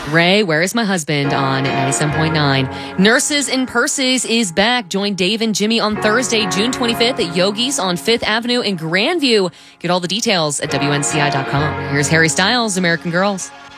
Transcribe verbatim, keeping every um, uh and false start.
Ray, Where is My Husband on ninety-seven point nine. Nurses in Purses is back. Join Dave and Jimmy on Thursday, June twenty-fifth at Yogi's on Fifth Avenue in Grandview. Get all the details at W N C I dot com. Here's Harry Styles, American Girls.